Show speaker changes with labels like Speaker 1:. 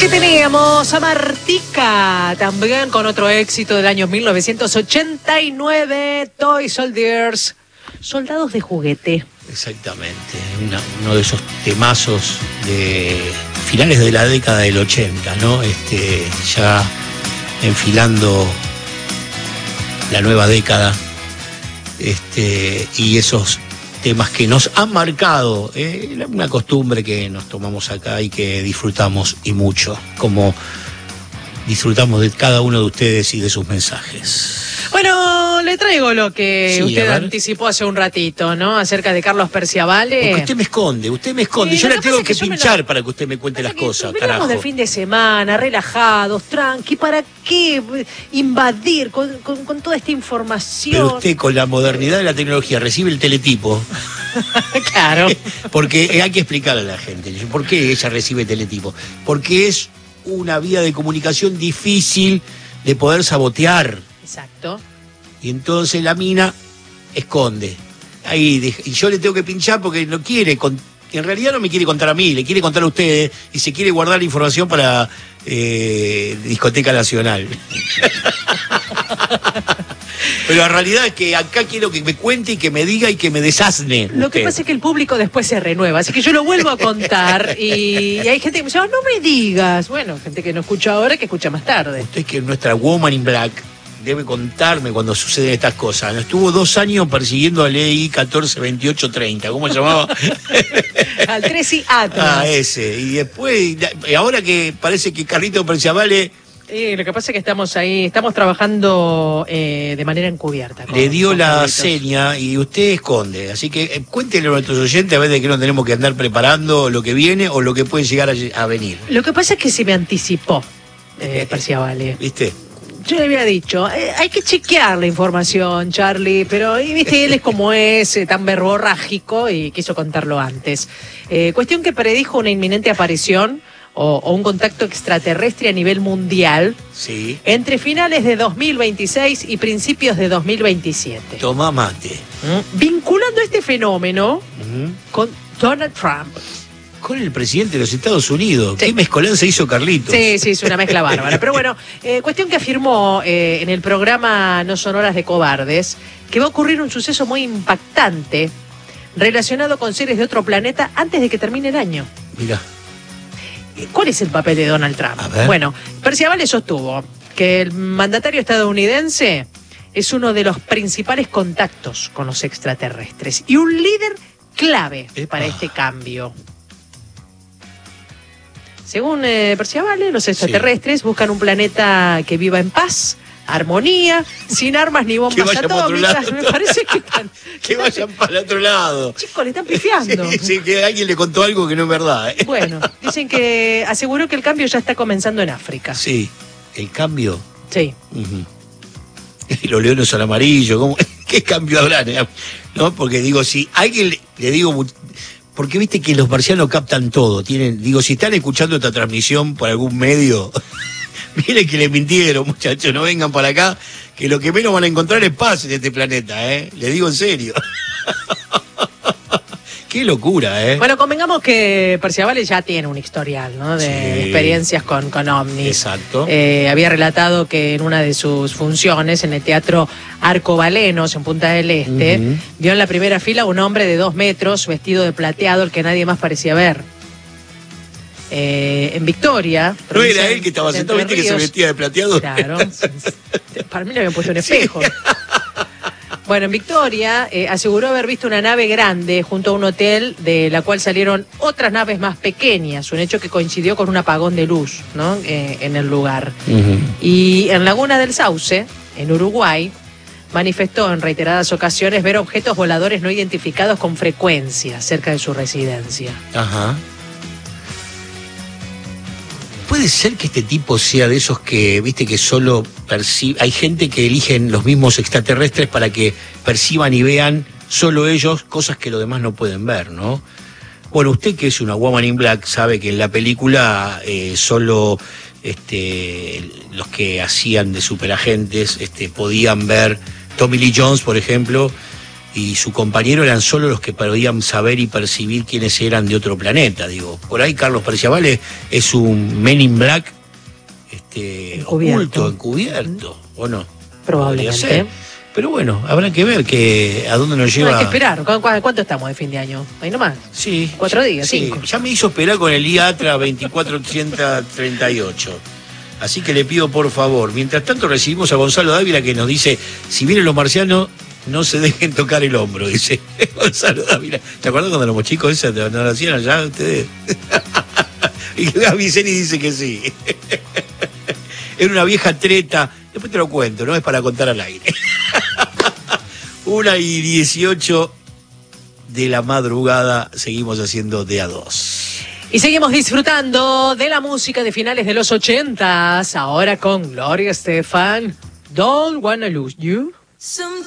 Speaker 1: Aquí teníamos a Martica, también con otro éxito del año 1989, Toy Soldiers, Soldados de Juguete.
Speaker 2: Exactamente, uno de esos temazos de finales de la década del 80, ¿no? Ya enfilando la nueva década, y esos temas que nos han marcado, una costumbre que nos tomamos acá y que disfrutamos y mucho, como disfrutamos de cada uno de ustedes y de sus mensajes.
Speaker 1: Bueno, le traigo lo que usted anticipó hace un ratito, ¿no? Acerca de Carlos Perciavale.
Speaker 2: Porque usted me esconde. Sí, yo la tengo que pinchar para que usted me cuente las cosas, carajo.
Speaker 1: Venimos de fin de semana, relajados, tranqui, ¿para qué invadir con toda esta información?
Speaker 2: Pero usted con la modernidad de la tecnología recibe el teletipo.
Speaker 1: Claro.
Speaker 2: Porque hay que explicarle a la gente, ¿por qué ella recibe teletipo? Porque es una vía de comunicación difícil de poder sabotear.
Speaker 1: Exacto.
Speaker 2: Y entonces la mina esconde. Y yo le tengo que pinchar porque no quiere, en realidad no me quiere contar a mí, le quiere contar a ustedes y se quiere guardar la información para Discoteca Nacional. Pero la realidad es que acá quiero que me cuente y que me diga y que me desasne.
Speaker 1: Lo que pasa es que el público después se renueva, así que yo lo vuelvo a contar y hay gente que me dice, no me digas. Bueno, gente que no escucha ahora, que escucha más tarde.
Speaker 2: Usted que es nuestra Woman in Black debe contarme cuando suceden estas cosas. Estuvo 2 años persiguiendo a Ley 142830, ¿cómo se llamaba?
Speaker 1: Al 3 y Atlas.
Speaker 2: Ese. Y después, ahora que parece que Carlito Perciavale...
Speaker 1: lo que pasa es que estamos ahí, estamos trabajando de manera encubierta.
Speaker 2: Le dio la seña y usted esconde. Así que cuéntenle a nuestros oyentes a ver de qué no tenemos que andar preparando lo que viene o lo que puede llegar a venir.
Speaker 1: Lo que pasa es que se me anticipó, Perciavale.
Speaker 2: ¿Viste?
Speaker 1: Yo le había dicho, hay que chequear la información, Charlie, pero viste, él es como es, tan verborrágico y quiso contarlo antes. Cuestión que predijo una inminente aparición o un contacto extraterrestre a nivel mundial,
Speaker 2: sí,
Speaker 1: entre finales de 2026 y principios de 2027.
Speaker 2: Toma mate.
Speaker 1: Vinculando este fenómeno con Donald Trump.
Speaker 2: Con el presidente de los Estados Unidos.
Speaker 1: Sí.
Speaker 2: ¿Qué mezcolanza hizo Carlitos?
Speaker 1: Sí, es una mezcla bárbara. Pero bueno, cuestión que afirmó en el programa No Son Horas de Cobardes que va a ocurrir un suceso muy impactante relacionado con seres de otro planeta antes de que termine el año.
Speaker 2: Mirá.
Speaker 1: ¿Cuál es el papel de Donald Trump?
Speaker 2: A ver.
Speaker 1: Bueno, Perciavale sostuvo que el mandatario estadounidense es uno de los principales contactos con los extraterrestres y un líder clave para este cambio. Según Perciavale, los extraterrestres buscan un planeta que viva en paz, armonía, sin armas ni bombas atómicas. Me parece
Speaker 2: que vayan para el otro lado.
Speaker 1: Chicos, le están pifiando.
Speaker 2: Sí, que alguien le contó algo que no es verdad.
Speaker 1: Bueno, dicen que aseguró que el cambio ya está comenzando en África.
Speaker 2: Sí, el cambio.
Speaker 1: Sí.
Speaker 2: Y los leones son amarillos. ¿Cómo? ¿Qué cambio habrá? ¿No? Porque digo, si alguien le digo... Porque viste que los marcianos captan todo. Si están escuchando esta transmisión por algún medio, miren que les mintieron, muchachos, no vengan para acá, que lo que menos van a encontrar es paz en este planeta, Le digo en serio. Qué locura,
Speaker 1: Bueno, convengamos que Perciavale ya tiene un historial, ¿no? De experiencias con ovnis.
Speaker 2: Exacto.
Speaker 1: Había relatado que en una de sus funciones en el Teatro Arcobalenos, en Punta del Este, vio en la primera fila un hombre de 2 metros, vestido de plateado, el que nadie más parecía ver. En Victoria...
Speaker 2: ¿No era él que estaba sentado, viste, que se vestía de plateado?
Speaker 1: Claro. Para mí le habían puesto un espejo. Sí. Bueno, en Victoria aseguró haber visto una nave grande junto a un hotel de la cual salieron otras naves más pequeñas, un hecho que coincidió con un apagón de luz, ¿no? En el lugar. Y en Laguna del Sauce, en Uruguay, manifestó en reiteradas ocasiones ver objetos voladores no identificados con frecuencia cerca de su residencia.
Speaker 2: Ajá. ¿Puede ser que este tipo sea de esos que, viste, que solo percibe? Hay gente que eligen los mismos extraterrestres para que perciban y vean solo ellos cosas que los demás no pueden ver, ¿no? Bueno, usted que es una Woman in Black sabe que en la película solo los que hacían de superagentes podían ver. Tommy Lee Jones, por ejemplo, y su compañero eran solo los que podían saber y percibir quiénes eran de otro planeta. Digo, por ahí Carlos Perciabale es un Men in Black oculto, encubierto, ¿o no?
Speaker 1: Probablemente.
Speaker 2: Pero bueno, habrá que ver a dónde nos lleva.
Speaker 1: No, hay que esperar. ¿Cuánto estamos de fin de año? Ahí nomás.
Speaker 2: Sí.
Speaker 1: 4 días,
Speaker 2: sí.
Speaker 1: 5.
Speaker 2: Ya me hizo esperar con el IATRA 24838. Así que le pido por favor, mientras tanto recibimos a Gonzalo Dávila que nos dice, si vienen los marcianos, no se dejen tocar el hombro, dice Gonzalo Dávila. ¿Te acuerdas cuando éramos chicos esa no lo hacían allá ustedes? Y Gaby Ceni dice que sí. Era una vieja treta. Después te lo cuento, no es para contar al aire. 1:18 de la madrugada, seguimos haciendo de a 2.
Speaker 1: Y seguimos disfrutando de la música de finales de los 80s, ahora con Gloria Estefan. Don't Wanna Lose You.